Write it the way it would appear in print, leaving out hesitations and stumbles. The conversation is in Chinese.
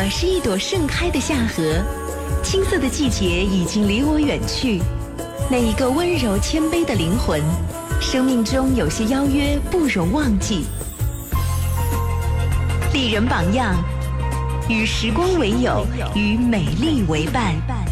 的是一朵盛开的夏荷，青涩的季节已经离我远去。那一个温柔谦卑的灵魂，生命中有些邀约不容忘记。丽人榜样，与时光为友，与美丽为伴。